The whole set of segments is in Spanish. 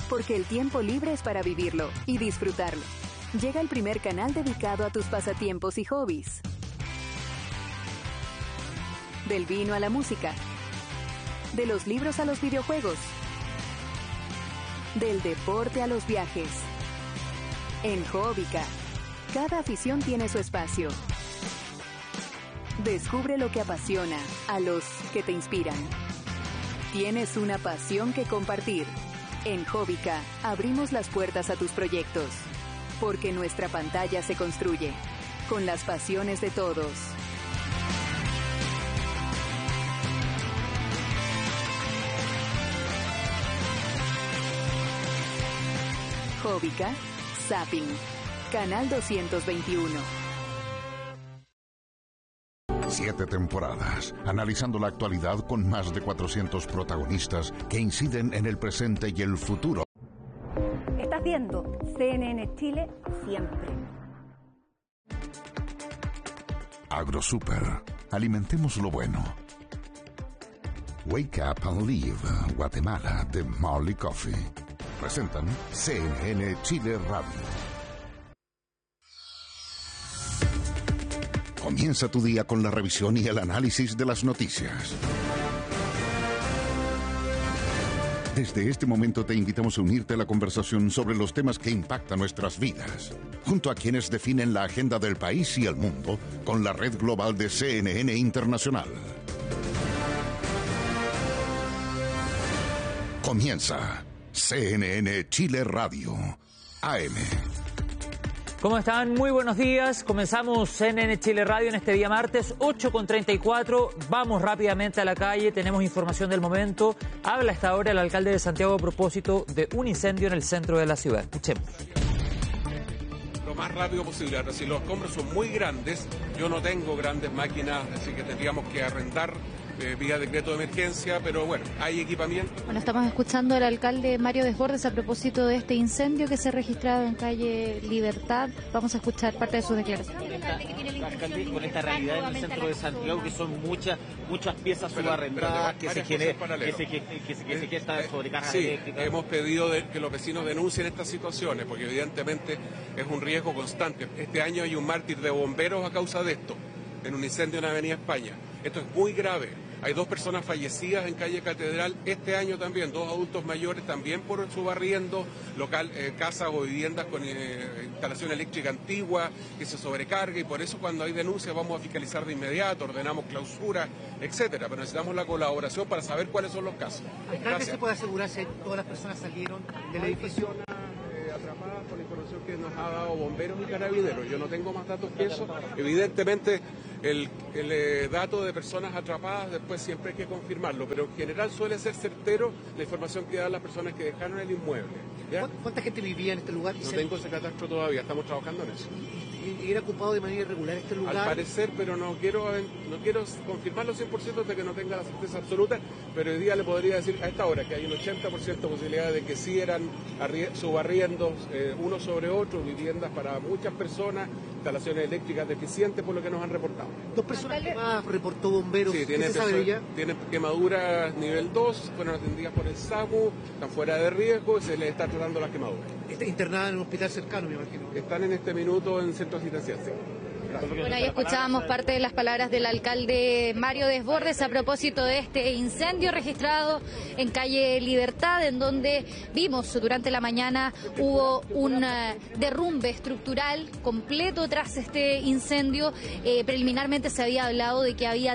porque el tiempo libre es para vivirlo y disfrutarlo. Llega el primer canal dedicado a tus pasatiempos y hobbies. Del vino a la música. De los libros a los videojuegos. Del deporte a los viajes. En Hobbica, cada afición tiene su espacio. Descubre lo que apasiona a los que te inspiran. Tienes una pasión que compartir. En Hobbica abrimos las puertas a tus proyectos, porque nuestra pantalla se construye con las pasiones de todos. Hobbica, Zapping, Canal 221. 7 temporadas, analizando la actualidad con más de 400 protagonistas que inciden en el presente y el futuro. Estás viendo CNN Chile siempre. AgroSuper, alimentemos lo bueno. Wake Up and Live, Guatemala, de Marley Coffee. Presentan CNN Chile Radio. Comienza tu día con la revisión y el análisis de las noticias. Desde este momento te invitamos a unirte a la conversación sobre los temas que impactan nuestras vidas, junto a quienes definen la agenda del país y el mundo con la red global de CNN Internacional. Comienza CNN Chile Radio, AM. ¿Cómo están? Muy buenos días. Comenzamos CNN Chile Radio en este día martes, 8:34. Vamos rápidamente a la calle, tenemos información del momento. Habla a esta hora el alcalde de Santiago a propósito de un incendio en el centro de la ciudad. Escuchemos. Lo más rápido posible. Ahora, si los escombros son muy grandes, yo no tengo grandes máquinas, así que tendríamos que arrendar vía decreto de emergencia, pero bueno, hay equipamiento. Bueno, estamos escuchando al alcalde Mario Desbordes a propósito de este incendio que se ha registrado en calle Libertad. Vamos a escuchar parte de sus declaraciones. Alcalde, con esta realidad en el centro de Santiago, que son muchas piezas subarrendadas, que se gesta sobrecarga eléctrica. Hemos pedido que los vecinos denuncien estas situaciones, porque evidentemente es un riesgo constante. Este año hay un mártir de bomberos a causa de esto, en un incendio en Avenida España. Esto es muy grave. Hay 2 personas fallecidas en calle Catedral este año también, 2 adultos mayores también por subarriendo casas o viviendas con instalación eléctrica antigua que se sobrecarga, y por eso cuando hay denuncias vamos a fiscalizar de inmediato, ordenamos clausura, etcétera, pero necesitamos la colaboración para saber cuáles son los casos. ¿Alcalde, se puede asegurar si todas las personas salieron del edificio? Atrapadas por la información que nos ha dado bomberos y carabineros. Yo no tengo más datos que eso. Evidentemente el dato de personas atrapadas después siempre hay que confirmarlo, pero en general suele ser certero la información que dan las personas que dejaron el inmueble. ¿Ya? ¿Cuánta gente vivía en este lugar? No tengo ese catastro todavía, estamos trabajando en eso. ¿Y era ocupado de manera irregular este lugar? Al parecer, pero no quiero confirmarlo 100% hasta que no tenga la certeza absoluta, pero hoy día le podría decir a esta hora que hay un 80% de posibilidad de que sí eran subarriendos uno sobre otro, viviendas para muchas personas, instalaciones eléctricas deficientes por lo que nos han reportado. 2 personas que más reportó bomberos. Sí, ¿Qué se sabe de ella? Tienen quemaduras nivel 2, fueron atendidas por el SAMU, están fuera de riesgo y se les está tratando las quemaduras. Está internada en un hospital cercano, me imagino. Están en este minuto en centro asistencial, sí. Bueno, ahí escuchábamos parte de las palabras del alcalde Mario Desbordes a propósito de este incendio registrado en calle Libertad, en donde vimos durante la mañana hubo un derrumbe estructural completo tras este incendio. Preliminarmente se había hablado de que había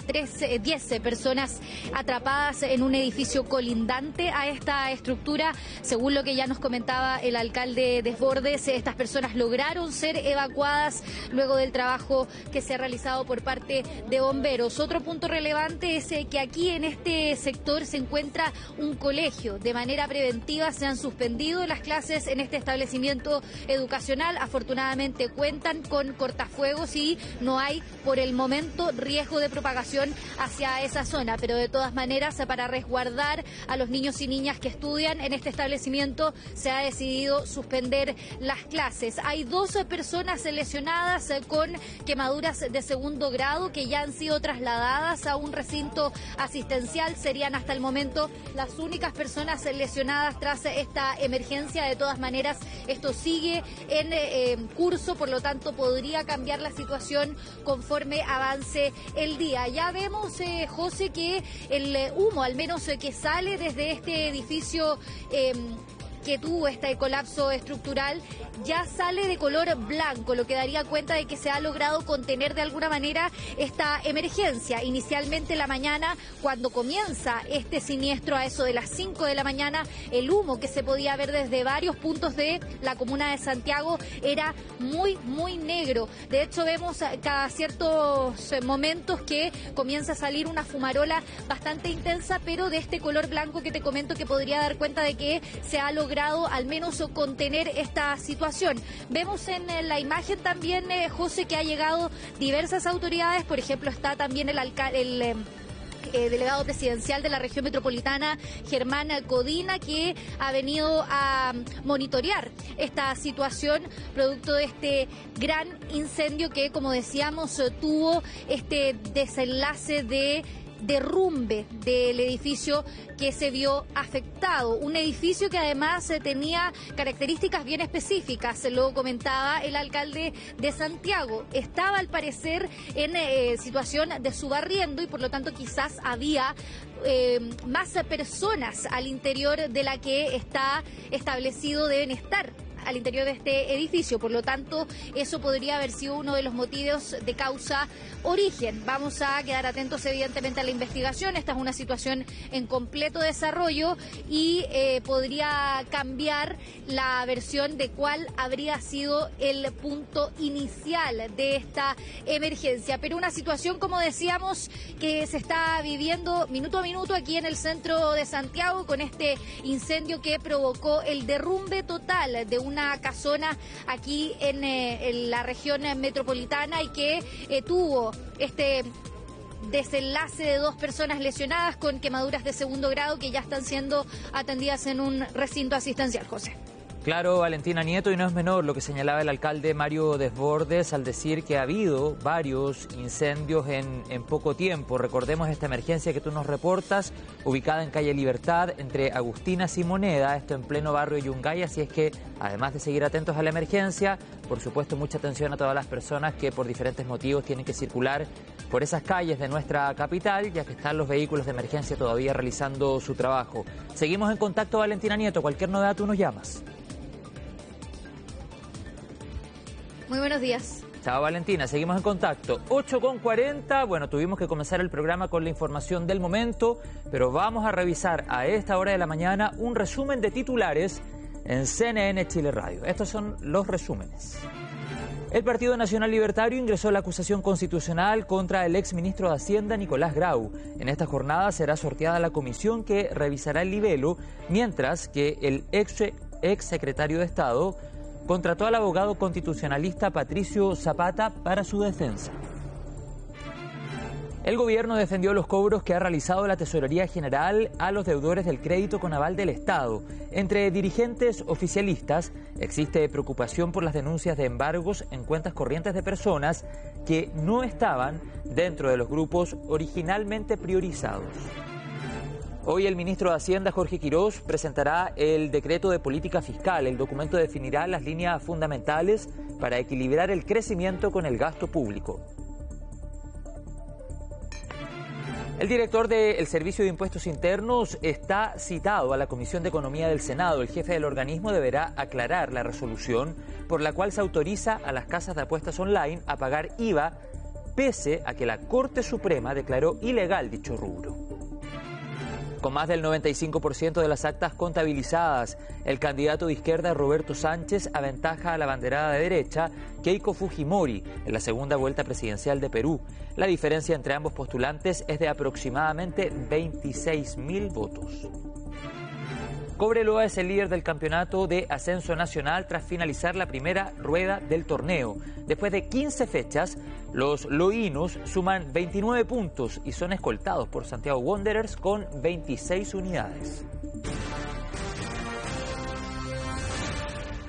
10 personas atrapadas en un edificio colindante a esta estructura. Según lo que ya nos comentaba el alcalde Desbordes, estas personas lograron ser evacuadas luego del trabajo que se ha realizado por parte de bomberos. Otro punto relevante es que aquí en este sector se encuentra un colegio. De manera preventiva se han suspendido las clases en este establecimiento educacional. Afortunadamente cuentan con cortafuegos y no hay por el momento riesgo de propagación hacia esa zona, pero de todas maneras, para resguardar a los niños y niñas que estudian en este establecimiento se ha decidido suspender las clases. Hay 2 personas lesionadas con quemaduras de segundo grado que ya han sido trasladadas a un recinto asistencial. Serían hasta el momento las únicas personas lesionadas tras esta emergencia. De todas maneras, esto sigue en curso, por lo tanto podría cambiar la situación conforme avance el día. Ya vemos, José, que el humo, al menos que sale desde este edificio que tuvo este colapso estructural, ya sale de color blanco, lo que daría cuenta de que se ha logrado contener de alguna manera esta emergencia. Inicialmente en la mañana, cuando comienza este siniestro a eso de las 5 de la mañana, el humo que se podía ver desde varios puntos de la comuna de Santiago era muy, muy negro. De hecho, vemos cada ciertos momentos que comienza a salir una fumarola bastante intensa, pero de este color blanco que te comento, que podría dar cuenta de que se ha logrado al menos contener esta situación. Vemos en la imagen también, José, que ha llegado diversas autoridades. Por ejemplo, está también el delegado presidencial de la región metropolitana, Germán Codina, que ha venido a monitorear esta situación producto de este gran incendio que, como decíamos, tuvo este desenlace de derrumbe del edificio que se vio afectado. Un edificio que además tenía características bien específicas, se lo comentaba el alcalde de Santiago. Estaba al parecer en situación de subarriendo y por lo tanto quizás había más personas al interior de la que está establecido deben estar al interior de este edificio. Por lo tanto, eso podría haber sido uno de los motivos de causa origen. Vamos a quedar atentos evidentemente a la investigación. Esta es una situación en completo desarrollo y podría cambiar la versión de cuál habría sido el punto inicial de esta emergencia. Pero una situación, como decíamos, que se está viviendo minuto a minuto aquí en el centro de Santiago con este incendio que provocó el derrumbe total de una casona aquí en la región metropolitana y que tuvo este desenlace de 2 personas lesionadas con quemaduras de segundo grado que ya están siendo atendidas en un recinto asistencial, José. Claro, Valentina Nieto, y no es menor lo que señalaba el alcalde Mario Desbordes al decir que ha habido varios incendios en poco tiempo. Recordemos esta emergencia que tú nos reportas, ubicada en calle Libertad, entre Agustinas y Moneda, esto en pleno barrio Yungay, así es que, además de seguir atentos a la emergencia, por supuesto, mucha atención a todas las personas que por diferentes motivos tienen que circular por esas calles de nuestra capital, ya que están los vehículos de emergencia todavía realizando su trabajo. Seguimos en contacto, Valentina Nieto, cualquier novedad tú nos llamas. Muy buenos días. Chao, Valentina, seguimos en contacto. 8:40, bueno, tuvimos que comenzar el programa con la información del momento, pero vamos a revisar a esta hora de la mañana un resumen de titulares en CNN Chile Radio. Estos son los resúmenes. El Partido Nacional Libertario ingresó la acusación constitucional contra el exministro de Hacienda, Nicolás Grau. En esta jornada será sorteada la comisión que revisará el libelo, mientras que el ex secretario de Estado contrató al abogado constitucionalista Patricio Zapata para su defensa. El gobierno defendió los cobros que ha realizado la Tesorería General a los deudores del crédito con aval del Estado. Entre dirigentes oficialistas existe preocupación por las denuncias de embargos en cuentas corrientes de personas que no estaban dentro de los grupos originalmente priorizados. Hoy el ministro de Hacienda, Jorge Quirós, presentará el decreto de política fiscal. El documento definirá las líneas fundamentales para equilibrar el crecimiento con el gasto público. El director del Servicio de Impuestos Internos está citado a la Comisión de Economía del Senado. El jefe del organismo deberá aclarar la resolución por la cual se autoriza a las casas de apuestas online a pagar IVA, pese a que la Corte Suprema declaró ilegal dicho rubro. Con más del 95% de las actas contabilizadas, el candidato de izquierda Roberto Sánchez aventaja a la banderada de derecha Keiko Fujimori en la segunda vuelta presidencial de Perú. La diferencia entre ambos postulantes es de aproximadamente 26.000 votos. Cobreloa es el líder del campeonato de ascenso nacional tras finalizar la primera rueda del torneo. Después de 15 fechas, los loínos suman 29 puntos y son escoltados por Santiago Wanderers con 26 unidades.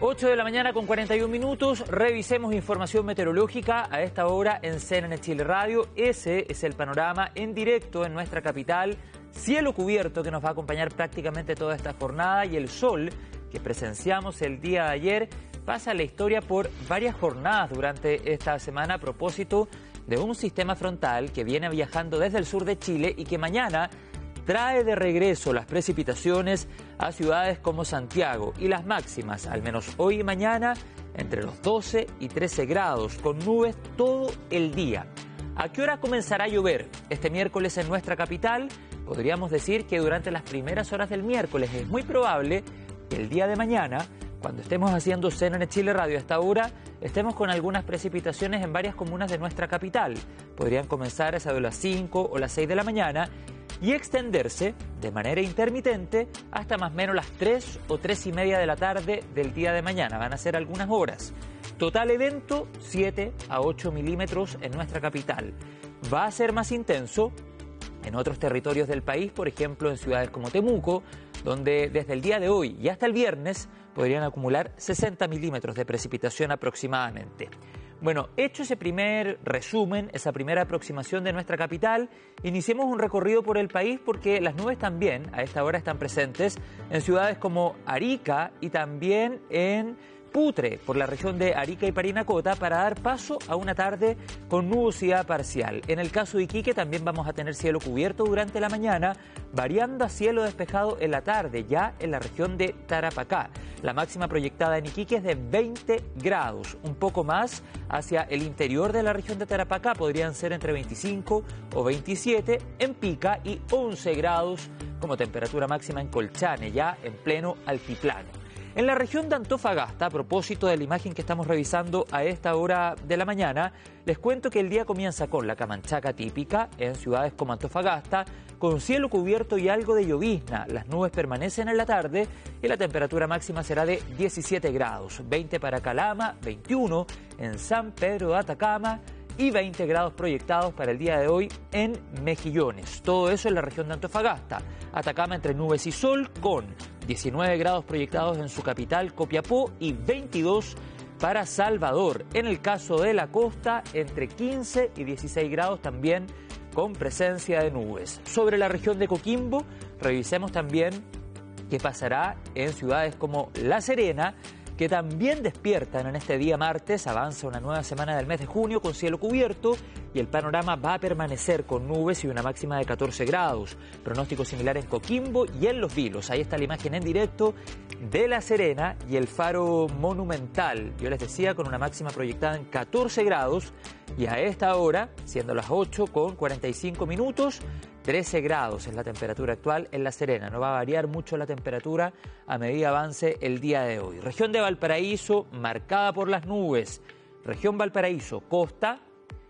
8 de la mañana con 41 minutos, revisemos información meteorológica a esta hora en CNN Chile Radio. Ese es el panorama en directo en nuestra capital. Cielo cubierto que nos va a acompañar prácticamente toda esta jornada y el sol que presenciamos el día de ayer pasa a la historia por varias jornadas durante esta semana a propósito de un sistema frontal que viene viajando desde el sur de Chile y que mañana trae de regreso las precipitaciones a ciudades como Santiago y las máximas, al menos hoy y mañana, entre los 12 y 13 grados, con nubes todo el día. ¿A qué hora comenzará a llover este miércoles en nuestra capital? Podríamos decir que durante las primeras horas del miércoles. Es muy probable que el día de mañana, cuando estemos haciendo CNN Chile Radio a esta hora, estemos con algunas precipitaciones en varias comunas de nuestra capital. Podrían comenzar a eso de las 5 o las 6 de la mañana y extenderse de manera intermitente hasta más o menos las 3 o 3 y media de la tarde del día de mañana. Van a ser algunas horas. Total evento 7 a 8 milímetros en nuestra capital. Va a ser más intenso en otros territorios del país, por ejemplo en ciudades como Temuco, donde desde el día de hoy y hasta el viernes podrían acumular 60 milímetros de precipitación aproximadamente. Bueno, hecho ese primer resumen, esa primera aproximación de nuestra capital, iniciemos un recorrido por el país porque las nubes también a esta hora están presentes en ciudades como Arica y también en Putre, por la región de Arica y Parinacota, para dar paso a una tarde con nubosidad parcial. En el caso de Iquique también vamos a tener cielo cubierto durante la mañana, variando a cielo despejado en la tarde, ya en la región de Tarapacá. La máxima proyectada en Iquique es de 20 grados, un poco más hacia el interior de la región de Tarapacá, podrían ser entre 25 o 27 en Pica y 11 grados como temperatura máxima en Colchane, ya en pleno altiplano. En la región de Antofagasta, a propósito de la imagen que estamos revisando a esta hora de la mañana, les cuento que el día comienza con la camanchaca típica en ciudades como Antofagasta, con cielo cubierto y algo de llovizna. Las nubes permanecen en la tarde y la temperatura máxima será de 17 grados, 20 para Calama, 21 en San Pedro de Atacama y 20 grados proyectados para el día de hoy en Mejillones. Todo eso en la región de Antofagasta. Atacama entre nubes y sol con 19 grados proyectados en su capital, Copiapó, y 22 para Salvador. En el caso de la costa, entre 15 y 16 grados también con presencia de nubes. Sobre la región de Coquimbo, revisemos también qué pasará en ciudades como La Serena, que también despiertan en este día martes. Avanza una nueva semana del mes de junio con cielo cubierto y el panorama va a permanecer con nubes y una máxima de 14 grados. Pronóstico similar en Coquimbo y en Los Vilos. Ahí está la imagen en directo de La Serena y el Faro Monumental. Yo les decía, con una máxima proyectada en 14 grados y a esta hora, siendo las 8 con 45 minutos, 13 grados es la temperatura actual en La Serena. No va a variar mucho la temperatura a medida avance el día de hoy. Región de Valparaíso, marcada por las nubes. Región Valparaíso, costa,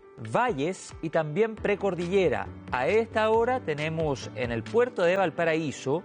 valles y también precordillera. A esta hora tenemos en el puerto de Valparaíso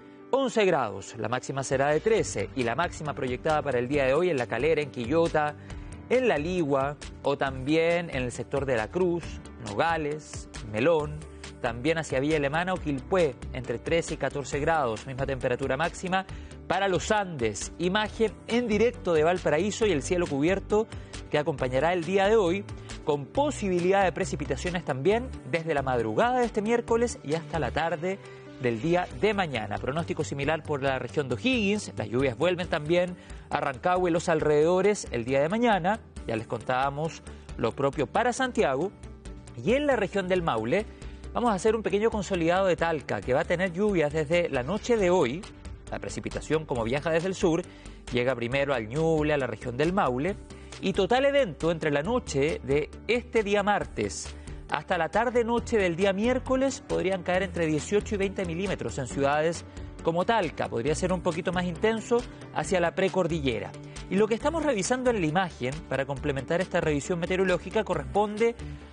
11 grados. La máxima será de 13 y la máxima proyectada para el día de hoy en La Calera, en Quillota, en La Ligua o también en el sector de La Cruz, Nogales, Melón, también hacia Villa Alemana o Quilpué, entre 13 y 14 grados, misma temperatura máxima para los Andes. Imagen en directo de Valparaíso y el cielo cubierto que acompañará el día de hoy, con posibilidad de precipitaciones también desde la madrugada de este miércoles y hasta la tarde del día de mañana. Pronóstico similar por la región de O'Higgins. Las lluvias vuelven también a Rancagua y los alrededores el día de mañana. Ya les contábamos lo propio para Santiago. Y en la región del Maule vamos a hacer un pequeño consolidado de Talca, que va a tener lluvias desde la noche de hoy. La precipitación, como viaja desde el sur, llega primero al Ñuble, a la región del Maule. Y total evento entre la noche de este día martes hasta la tarde-noche del día miércoles podrían caer entre 18 y 20 milímetros en ciudades como Talca. Podría ser un poquito más intenso hacia la precordillera. Y lo que estamos revisando en la imagen, para complementar esta revisión meteorológica, corresponde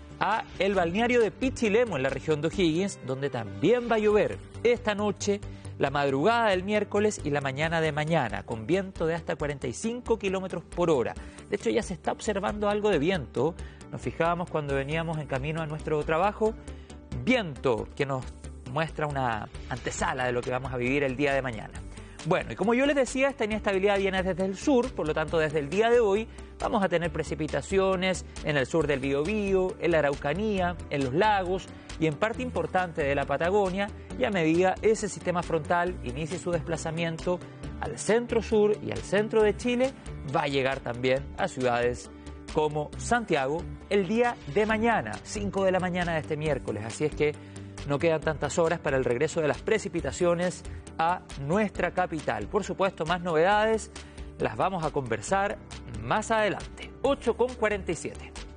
a el balneario de Pichilemu en la región de O'Higgins, donde también va a llover esta noche, la madrugada del miércoles y la mañana de mañana, con viento de hasta 45 kilómetros por hora. De hecho, ya se está observando algo de viento. Nos fijábamos cuando veníamos en camino a nuestro trabajo. Viento que nos muestra una antesala de lo que vamos a vivir el día de mañana. Bueno, y como yo les decía, esta inestabilidad viene desde el sur, por lo tanto desde el día de hoy vamos a tener precipitaciones en el sur del Biobío, en la Araucanía, en los lagos y en parte importante de la Patagonia, y a medida ese sistema frontal inicie su desplazamiento al centro-sur y al centro de Chile, va a llegar también a ciudades como Santiago el día de mañana, 5 de la mañana de este miércoles. Así es que no quedan tantas horas para el regreso de las precipitaciones a nuestra capital. Por supuesto, más novedades las vamos a conversar más adelante. 8:47.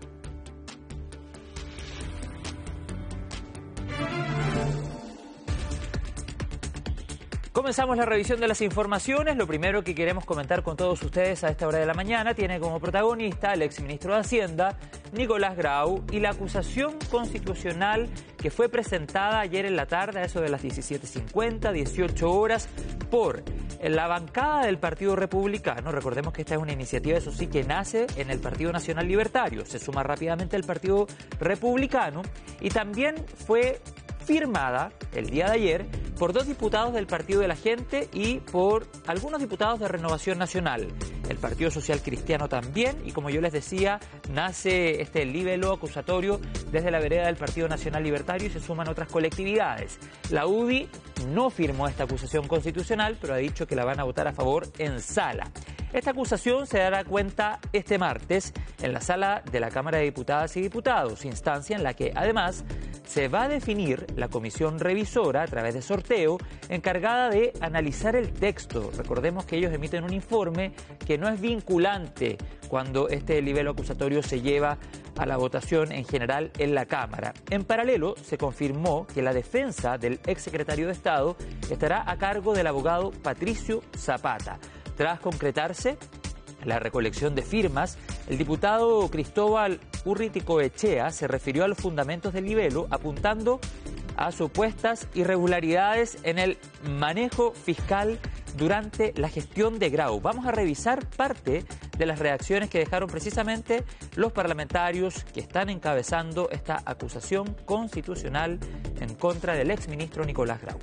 Comenzamos la revisión de las informaciones. Lo primero que queremos comentar con todos ustedes a esta hora de la mañana tiene como protagonista al exministro de Hacienda, Nicolás Grau, y la acusación constitucional que fue presentada ayer en la tarde, a eso de las 17:50, 18 horas, por la bancada del Partido Republicano. Recordemos que esta es una iniciativa, eso sí, que nace en el Partido Nacional Libertario, se suma rápidamente al Partido Republicano, y también fue firmada el día de ayer por 2 diputados del Partido de la Gente y por algunos diputados de Renovación Nacional. El Partido Social Cristiano también, y como yo les decía, nace este libelo acusatorio desde la vereda del Partido Nacional Libertario y se suman otras colectividades. La UDI no firmó esta acusación constitucional, pero ha dicho que la van a votar a favor en sala. Esta acusación se dará cuenta este martes en la sala de la Cámara de Diputadas y Diputados, instancia en la que además se va a definir la comisión revisora a través de sorteo encargada de analizar el texto. Recordemos que ellos emiten un informe que no es vinculante cuando este libelo acusatorio se lleva a la votación en general en la Cámara. En paralelo, se confirmó que la defensa del exsecretario de Estado estará a cargo del abogado Patricio Zapata. Tras concretarse la recolección de firmas, el diputado Cristóbal Urriticoechea se refirió a los fundamentos del libelo, apuntando a supuestas irregularidades en el manejo fiscal durante la gestión de Grau. Vamos a revisar parte de las reacciones que dejaron precisamente los parlamentarios que están encabezando esta acusación constitucional en contra del exministro Nicolás Grau.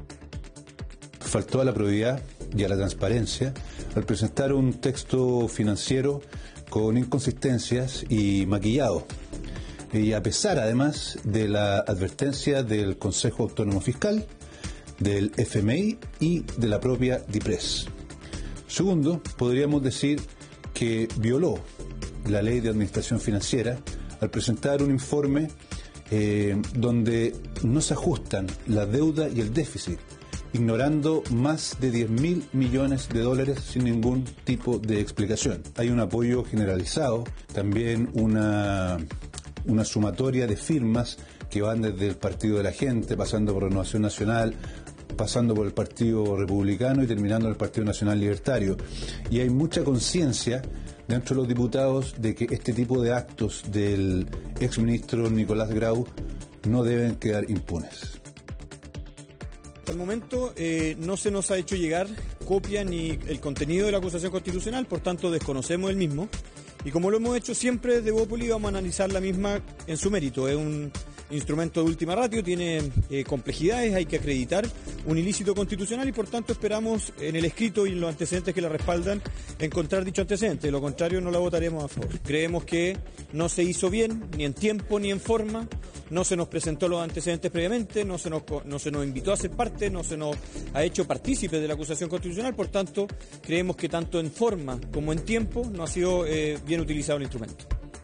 Faltó a la probidad y a la transparencia al presentar un texto financiero con inconsistencias y maquillado. Y a pesar, además, de la advertencia del Consejo Autónomo Fiscal, del FMI y de la propia DIPRES. Segundo, podríamos decir que violó la Ley de Administración Financiera al presentar un informe donde no se ajustan la deuda y el déficit, ignorando más de 10.000 millones de dólares sin ningún tipo de explicación. Hay un apoyo generalizado, también una sumatoria de firmas que van desde el Partido de la Gente, pasando por Renovación Nacional, pasando por el Partido Republicano y terminando en el Partido Nacional Libertario. Y hay mucha conciencia dentro de los diputados de que este tipo de actos del exministro Nicolás Grau no deben quedar impunes. Hasta el momento no se nos ha hecho llegar copia ni el contenido de la acusación constitucional, por tanto desconocemos el mismo. Y como lo hemos hecho siempre desde Bópoli, vamos a analizar la misma en su mérito. Es un instrumento de última ratio, tiene complejidades, hay que acreditar un ilícito constitucional y por tanto esperamos en el escrito y en los antecedentes que la respaldan encontrar dicho antecedente. De lo contrario no la votaremos a favor. Creemos que no se hizo bien, ni en tiempo ni en forma, no se nos presentó los antecedentes previamente, no se nos invitó a ser parte, no se nos ha hecho partícipes de la acusación constitucional, por tanto creemos que tanto en forma como en tiempo no ha sido bien utilizado el instrumento.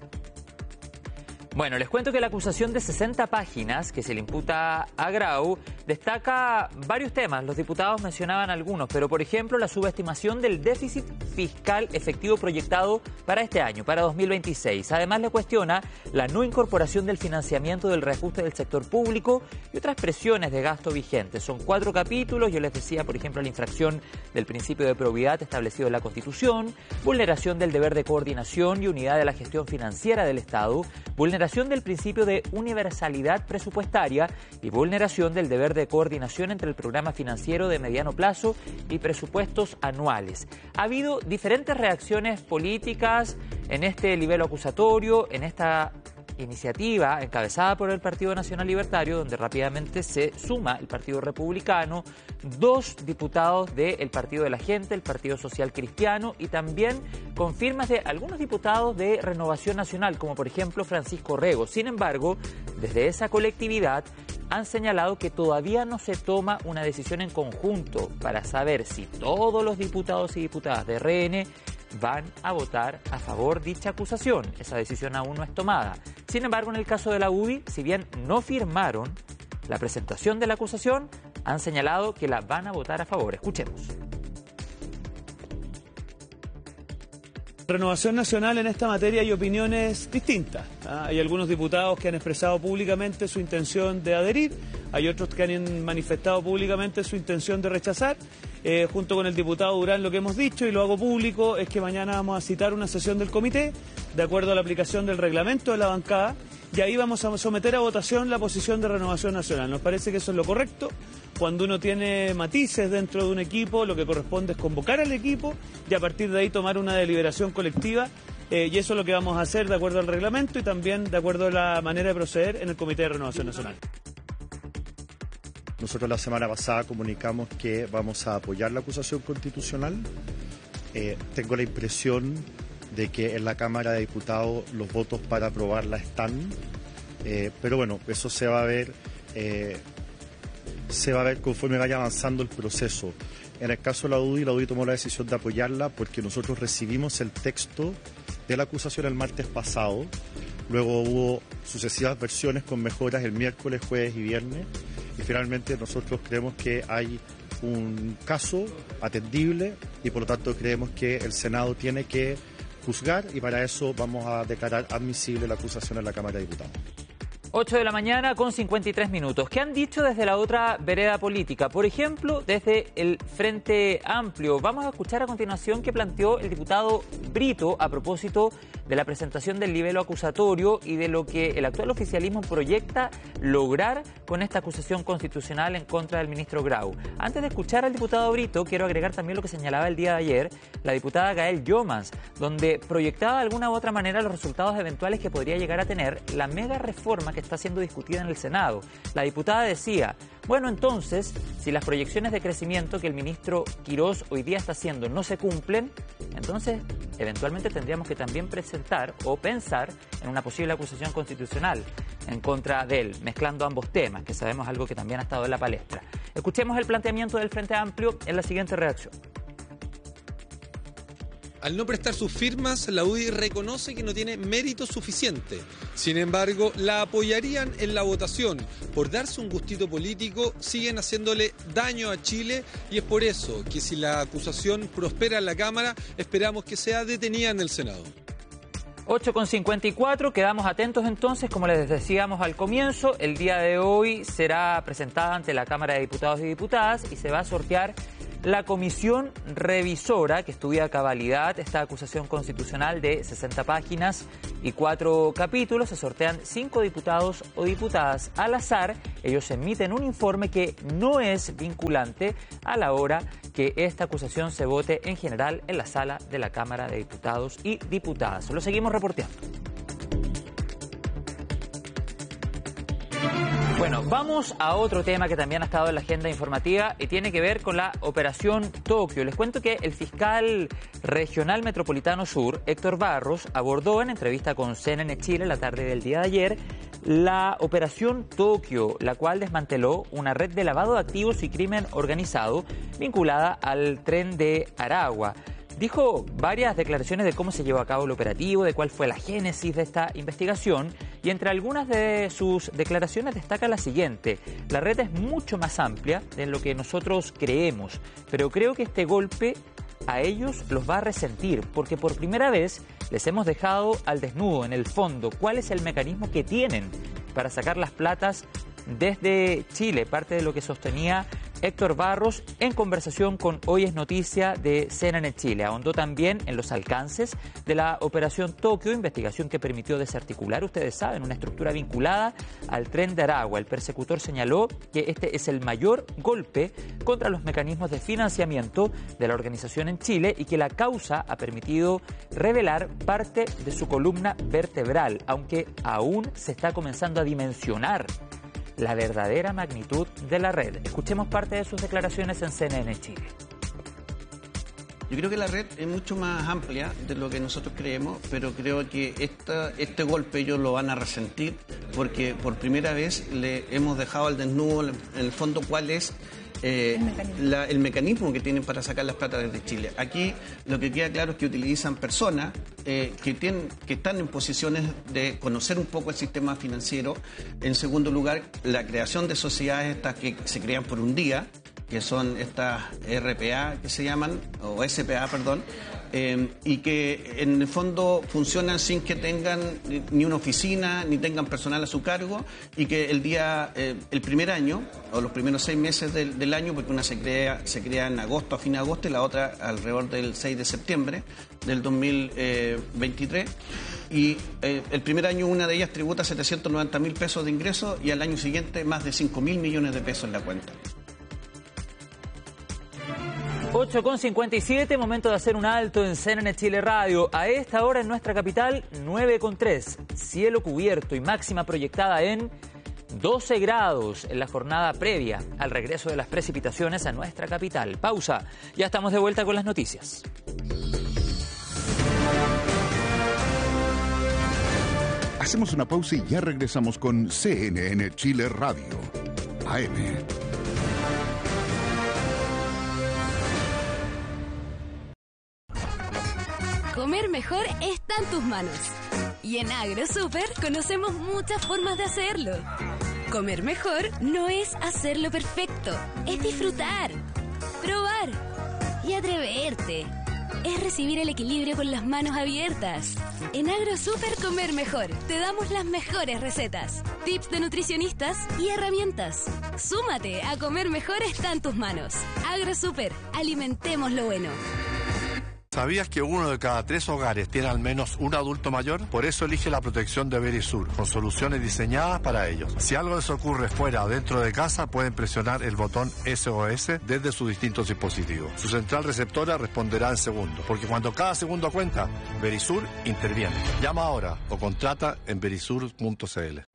Bueno, les cuento que la acusación de 60 páginas que se le imputa a Grau destaca varios temas. Los diputados mencionaban algunos, pero por ejemplo la subestimación del déficit fiscal efectivo proyectado para este año, para 2026. Además le cuestiona la no incorporación del financiamiento del reajuste del sector público y otras presiones de gasto vigentes. Son 4 capítulos, yo les decía, por ejemplo, la infracción del principio de probidad establecido en la Constitución, vulneración del deber de coordinación y unidad de la gestión financiera del Estado, vulneración del principio de universalidad presupuestaria y vulneración del deber de coordinación entre el programa financiero de mediano plazo y presupuestos anuales. Ha habido diferentes reacciones políticas en este libelo acusatorio, en esta iniciativa encabezada por el Partido Nacional Libertario, donde rápidamente se suma el Partido Republicano, 2 diputados del Partido de la Gente, el Partido Social Cristiano, y también con firmas de algunos diputados de Renovación Nacional, como por ejemplo Francisco Rego. Sin embargo, desde esa colectividad han señalado que todavía no se toma una decisión en conjunto para saber si todos los diputados y diputadas de RN van a votar a favor de dicha acusación. Esa decisión aún no es tomada. Sin embargo, en el caso de la UDI, si bien no firmaron la presentación de la acusación, han señalado que la van a votar a favor. Escuchemos. Renovación Nacional en esta materia hay opiniones distintas. Hay algunos diputados que han expresado públicamente su intención de adherir, hay otros que han manifestado públicamente su intención de rechazar. Junto con el diputado Durán, lo que hemos dicho y lo hago público es que mañana vamos a citar una sesión del comité de acuerdo a la aplicación del reglamento de la bancada, y ahí vamos a someter a votación la posición de Renovación Nacional. Nos parece que eso es lo correcto. Cuando uno tiene matices dentro de un equipo, lo que corresponde es convocar al equipo y a partir de ahí tomar una deliberación colectiva, y eso es lo que vamos a hacer de acuerdo al reglamento y también de acuerdo a la manera de proceder en el Comité de Renovación Nacional. Nosotros la semana pasada comunicamos que vamos a apoyar la acusación constitucional. Tengo la impresión de que en la Cámara de Diputados los votos para aprobarla están, pero bueno, eso se va a ver conforme vaya avanzando el proceso. En el caso de la UDI tomó la decisión de apoyarla porque nosotros recibimos el texto de la acusación el martes pasado, luego hubo sucesivas versiones con mejoras el miércoles, jueves y viernes, y finalmente nosotros creemos que hay un caso atendible y por lo tanto creemos que el Senado tiene que juzgar y para eso vamos a declarar admisible la acusación en la Cámara de Diputados. 8 de la mañana con 53 minutos. ¿Qué han dicho desde la otra vereda política? Por ejemplo, desde el Frente Amplio. Vamos a escuchar a continuación qué planteó el diputado Brito a propósito de la presentación del libelo acusatorio y de lo que el actual oficialismo proyecta lograr con esta acusación constitucional en contra del ministro Grau. Antes de escuchar al diputado Brito, quiero agregar también lo que señalaba el día de ayer la diputada Gael Yomans, donde proyectaba de alguna u otra manera los resultados eventuales que podría llegar a tener la mega reforma que está siendo discutida en el Senado. La diputada decía, bueno, entonces, si las proyecciones de crecimiento que el ministro Quirós hoy día está haciendo no se cumplen, entonces eventualmente tendríamos que también presentar o pensar en una posible acusación constitucional en contra de él, mezclando ambos temas, que sabemos algo que también ha estado en la palestra. Escuchemos el planteamiento del Frente Amplio en la siguiente redacción. Al no prestar sus firmas, la UDI reconoce que no tiene mérito suficiente. Sin embargo, la apoyarían en la votación. Por darse un gustito político, siguen haciéndole daño a Chile y es por eso que si la acusación prospera en la Cámara, esperamos que sea detenida en el Senado. 8:54, quedamos atentos entonces, como les decíamos al comienzo, el día de hoy será presentada ante la Cámara de Diputados y Diputadas y se va a sortear la comisión revisora que estudia a cabalidad esta acusación constitucional de 60 páginas y 4 capítulos. Se sortean 5 diputados o diputadas al azar. Ellos emiten un informe que no es vinculante a la hora que esta acusación se vote en general en la sala de la Cámara de Diputados y Diputadas. Lo seguimos reporteando. Bueno, vamos a otro tema que también ha estado en la agenda informativa y tiene que ver con la Operación Tokio. Les cuento que el fiscal regional metropolitano sur, Héctor Barros, abordó en entrevista con CNN Chile la tarde del día de ayer la Operación Tokio, la cual desmanteló una red de lavado de activos y crimen organizado vinculada al tren de Aragua. Dijo varias declaraciones de cómo se llevó a cabo el operativo, de cuál fue la génesis de esta investigación y entre algunas de sus declaraciones destaca la siguiente: la red es mucho más amplia de lo que nosotros creemos, pero creo que este golpe a ellos los va a resentir porque por primera vez les hemos dejado al desnudo en el fondo cuál es el mecanismo que tienen para sacar las platas desde Chile, parte de lo que sostenía Héctor Barros, en conversación con Hoy es Noticia de CNN Chile. Ahondó también en los alcances de la Operación Tokio, investigación que permitió desarticular, ustedes saben, una estructura vinculada al Tren de Aragua. El persecutor señaló que este es el mayor golpe contra los mecanismos de financiamiento de la organización en Chile y que la causa ha permitido revelar parte de su columna vertebral, aunque aún se está comenzando a dimensionar la verdadera magnitud de la red. Escuchemos parte de sus declaraciones en CNN Chile. Yo creo que la red es mucho más amplia de lo que nosotros creemos, pero creo que este golpe ellos lo van a resentir porque por primera vez le hemos dejado al desnudo, en el fondo, cuál es el mecanismo que tienen para sacar las plata desde Chile. Aquí lo que queda claro es que utilizan personas que están en posiciones de conocer un poco el sistema financiero. En segundo lugar, la creación de sociedades estas que se crean por un día, que son estas RPA que se llaman, o SPA, perdón, y que en el fondo funcionan sin que tengan ni una oficina, ni tengan personal a su cargo, y que el primer año, o los primeros 6 meses del año, porque una se crea en agosto, a fin de agosto, y la otra alrededor del 6 de septiembre del 2023, y el primer año una de ellas tributa 790.000 pesos de ingresos y al año siguiente más de 5.000 millones de pesos en la cuenta. 8:57, momento de hacer un alto en CNN Chile Radio. A esta hora en nuestra capital, 9:03. Cielo cubierto y máxima proyectada en 12 grados en la jornada previa al regreso de las precipitaciones a nuestra capital. Pausa. Ya estamos de vuelta con las noticias. Hacemos una pausa y ya regresamos con CNN Chile Radio. AM. Comer mejor está en tus manos. Y en AgroSuper conocemos muchas formas de hacerlo. Comer mejor no es hacerlo perfecto, es disfrutar, probar y atreverte. Es recibir el equilibrio con las manos abiertas. En AgroSuper Comer Mejor te damos las mejores recetas, tips de nutricionistas y herramientas. Súmate a Comer Mejor está en tus manos. AgroSuper, alimentemos lo bueno. ¿Sabías que 1 de cada 3 hogares tiene al menos un adulto mayor? Por eso elige la protección de Verisur, con soluciones diseñadas para ellos. Si algo les ocurre fuera o dentro de casa, pueden presionar el botón SOS desde sus distintos dispositivos. Su central receptora responderá en segundos, porque cuando cada segundo cuenta, Verisur interviene. Llama ahora o contrata en verisur.cl.